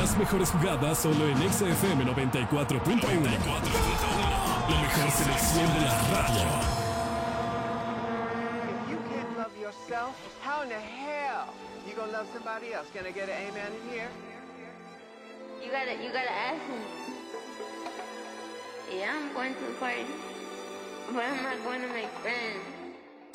Las mejores jugadas solo en Exa FM 94.1. La mejor selección de la radio. If you can't love yourself, how in the hell you gonna love somebody else? Can I get an amen in here? You gotta ask him. Yeah, I'm going to the party, but I'm not going to make friends.